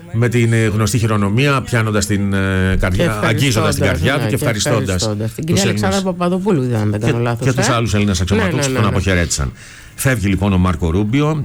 με την γνωστή χειρονομία, πιάνοντας την καρδιά, αγγίζοντας την καρδιά του και ευχαριστώντας την κυρία Αλεξάνδρα Παπαδοπούλου, αν δεν κάνω λάθος. Και τους άλλους Έλληνες αξιωματούχους που τον αποχαιρέτησαν. Φεύγει λοιπόν ο Μάρκο Ρούμπιο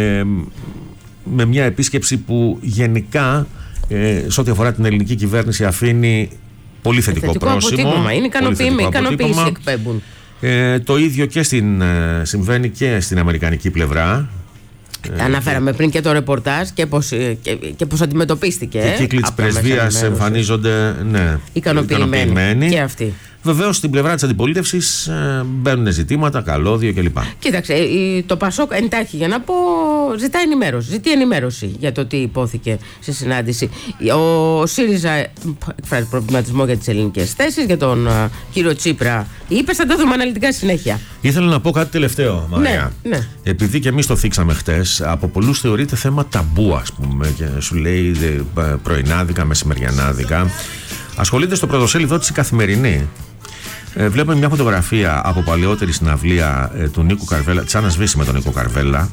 με μια επίσκεψη που γενικά σε ό,τι αφορά την ελληνική κυβέρνηση αφήνει πολύ θετικό πρόσημο. Είναι ικανοποίηση εκπέμπουν. Το ίδιο και συμβαίνει και στην αμερικανική πλευρά. Αναφέραμε πριν και το ρεπορτάζ και πώς αντιμετωπίστηκε. Και οι κύκλοι της πρεσβείας εμφανίζονται ικανοποιημένοι. Και αυτοί. Βεβαίως στην πλευρά της αντιπολίτευσης μπαίνουν ζητήματα, καλώδιο κλπ. Κοίταξε, το Πασόκ εντάχει για να πω ζητεί ενημέρωση για το τι υπόθηκε στη συνάντηση. Ο ΣΥΡΙΖΑ εκφράζει προβληματισμό για τις ελληνικές θέσεις, για τον κύριο Τσίπρα. Είπε, θα το δούμε αναλυτικά συνέχεια. Ήθελα να πω κάτι τελευταίο, Μαρία. Ναι. Επειδή και εμείς το θίξαμε χτες, από πολλούς θεωρείται θέμα ταμπού, ας πούμε, και σου λέει πρωινάδικα, μεσημεριανάδικα. Ασχολείται στο πρωτοσέλιδό της η Καθημερινή. Βλέπουμε μια φωτογραφία από παλαιότερη συναυλία του Νίκου Καρβέλα, της Άννας με τον Νίκο Καρβέλα.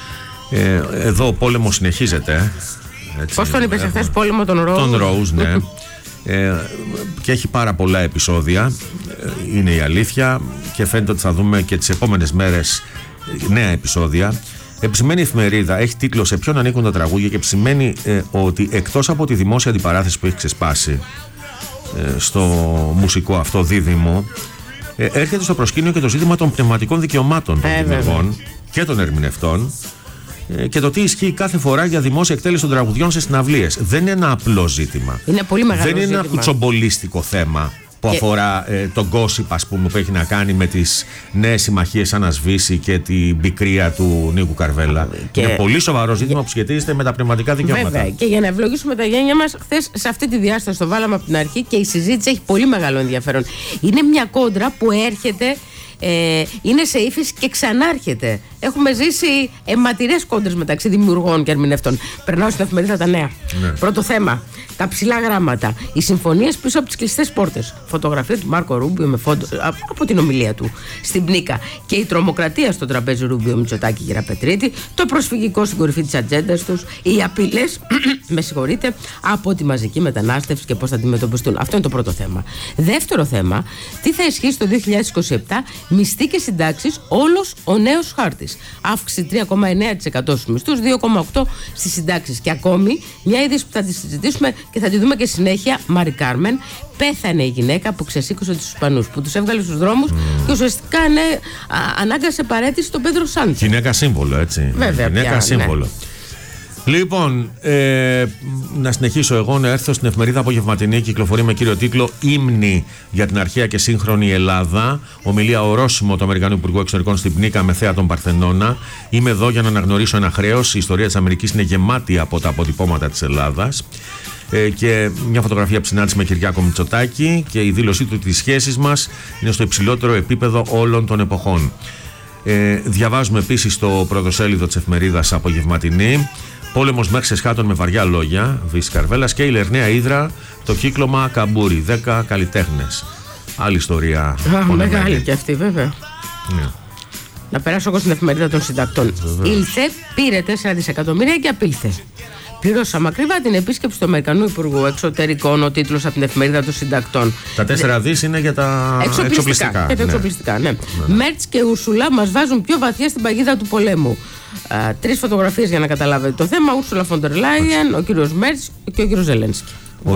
Εδώ ο πόλεμος συνεχίζεται. Πώς τον είπες χθες, πόλεμο τον Ρόουζ? Τον Ρόουζ, ναι. Και έχει πάρα πολλά επεισόδια, είναι η αλήθεια, και φαίνεται ότι θα δούμε και τις επόμενες μέρες νέα επεισόδια. Επισημαίνει η εφημερίδα, έχει τίτλο «Σε ποιον ανήκουν τα τραγούδια» και επισημαίνει ότι εκτός από τη δημόσια αντιπαράθεση που έχει ξεσπάσει στο μουσικό αυτό δίδυμο, έρχεται στο προσκήνιο και το ζήτημα των πνευματικών δικαιωμάτων των δημιουργών και των ερμηνευτών και το τι ισχύει κάθε φορά για δημόσια εκτέλεση των τραγουδιών σε συναυλίες. Δεν είναι ένα απλό ζήτημα. Είναι πολύ μεγάλο ζήτημα. Δεν είναι ένα κουτσομπολίστικο θέμα που αφορά τον gossip, ας πούμε, που έχει να κάνει με τις νέες συμμαχίες σαν να σβήσει και την πικρία του Νίκου Καρβέλα. Είναι πολύ σοβαρό ζήτημα που σχετίζεται με τα πνευματικά δικαιώματα. Βέβαια. Και για να ευλογήσουμε τα γένια μας, χθες σε αυτή τη διάσταση το βάλαμε από την αρχή και η συζήτηση έχει πολύ μεγάλο ενδιαφέρον. Είναι μια κόντρα που έρχεται. Είναι σε ύφεση και ξανάρχεται. Έχουμε ζήσει αιματηρές κόντρες μεταξύ δημιουργών και ερμηνευτών. Περνάω στην εφημερίδα τα νέα. Ναι. Πρώτο θέμα. Τα ψηλά γράμματα. Οι συμφωνίες πίσω από τις κλειστές πόρτες. Φωτογραφία του Μάρκο Ρούμπιο με από την ομιλία του στην Πνίκα. Και η τρομοκρατία στο τραπέζι Ρούμπιο Μητσοτάκη Γεραπετρίτη. Το προσφυγικό στην κορυφή της ατζέντας τους. Οι απειλές, από τη μαζική μετανάστευση και πώς θα αντιμετωπιστούν. Αυτό είναι το πρώτο θέμα. Δεύτερο θέμα, τι θα ισχύσει το 2027, μισθοί και συντάξεις, όλος ο νέος χάρτης. Αύξηση 3,9% στους μισθούς, 2,8% στις συντάξεις. Και ακόμη, μια είδηση που θα τη συζητήσουμε και θα τη δούμε και συνέχεια, Μάρι Κάρμεν. Πέθανε η γυναίκα που ξεσήκωσε τους Ισπανούς, που τους έβγαλε στους δρόμους και ουσιαστικά ανάγκασε παρέτηση τον Πέντρο Σάντσο. Γυναίκα σύμβολο, έτσι. Βέβαια, γυναίκα σύμβολο. Ναι. Λοιπόν, να συνεχίσω εγώ, να έρθω στην εφημερίδα Απογευματινή. Κυκλοφορεί με κύριο τίτλο «Ύμνη για την αρχαία και σύγχρονη Ελλάδα». Ομιλία ορόσημο του Αμερικανού Υπουργού Εξωτερικών στην Πνίκα με θέα τον Παρθενώνα. Είμαι εδώ για να αναγνωρίσω ένα χρέος. Η ιστορία της Αμερικής είναι γεμάτη από τα αποτυπώματα της Ελλάδας. Και μια φωτογραφία από συνάντηση με Κυριάκο Μητσοτάκη και η δήλωσή του ότι οι σχέσεις μας είναι στο υψηλότερο επίπεδο όλων των εποχών. Διαβάζουμε επίσης στο πρωτοσέλιδο της εφημερίδας Απογευματινή. Πόλεμος μέχρι εσχάτων με βαριά λόγια, Βύση Καρβέλας, και η Λερναία Ύδρα, το κύκλωμα Καμπούρη, 10 καλλιτέχνες. Άλλη ιστορία. Μεγάλη και αυτή, βέβαια. Ναι. Να περάσω εγώ στην εφημερίδα των συντακτών. Ήλθε, πήρε 4 δισεκατομμύρια και απήλθε. Πληρώσαμε ακριβά την επίσκεψη του Αμερικανού Υπουργού Εξωτερικών, ο τίτλος από την εφημερίδα των συντακτών. Τα 4 δις είναι για τα εξοπλιστικά. Για τα εξοπλιστικά, ναι. Μέρτς και Ουρσουλά μας βάζουν πιο βαθιά στην παγίδα του πολέμου. 3 φωτογραφίες για να καταλάβετε το θέμα. Ούρσουλα Φοντερ Λάιεν, ο κύριος Μέρτς και ο κύριος Ζελένσκι.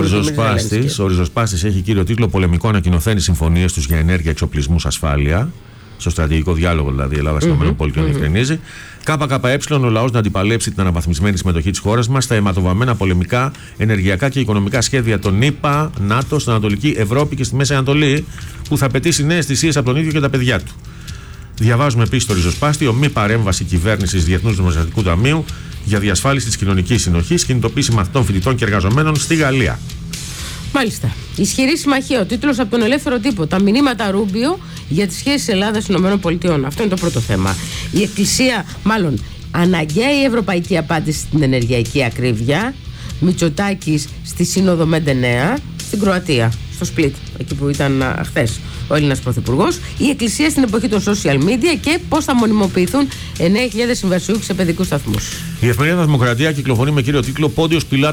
Ο ριζοσπάστης έχει κύριο τίτλο «Πολεμικό ανακοινωθένει συμφωνίες τους για ενέργεια, εξοπλισμούς, ασφάλεια». Στο στρατηγικό διάλογο δηλαδή Ελλάδα-ΗΠΑ διευκρινίζει. ΚΚΕ, ο λαός να αντιπαλέψει την αναβαθμισμένη συμμετοχή της χώρας μας στα αιματοβαμμένα πολεμικά, ενεργειακά και οικονομικά σχέδια των ΗΠΑ, ΝΑΤΟ, στην Ανατολική Ευρώπη και στη Μέση Ανατολή, που θα απαιτήσει νέες θυσίες από τον ίδιο και τα παιδιά του. Διαβάζουμε επίσης το ριζοσπάστη, μη παρέμβαση κυβέρνησης Διεθνούς Νομισματικού Ταμείου για διασφάλιση της κοινωνικής συνοχής, κινητοποίηση μαθητών, φοιτητών και εργαζομένων στη Γαλλία. Μάλιστα. Ισχυρή συμμαχία. Ο τίτλος από τον Ελεύθερο Τύπο. Τα μηνύματα Ρούμπιο για τις σχέσεις Ελλάδα-ΗΠΑ. Αυτό είναι το πρώτο θέμα. Η Εκκλησία, μάλλον, αναγκαία η ευρωπαϊκή απάντηση στην ενεργειακή ακρίβεια. Μητσοτάκης στη Σύνοδο Μέντε Νέα στην Κροατία, στο Σπλίτ, εκεί που ήταν χθες ο Έλληνας Πρωθυπουργός. Η Εκκλησία στην εποχή των social media και πώς θα μονιμοποιηθούν 9.000 συμβασιούχοι σε παιδικούς σταθμούς. Η εφημερίδα Δημοκρατία κυκλοφορεί με κύριο τίτλο «Πόντιος Πιλάτος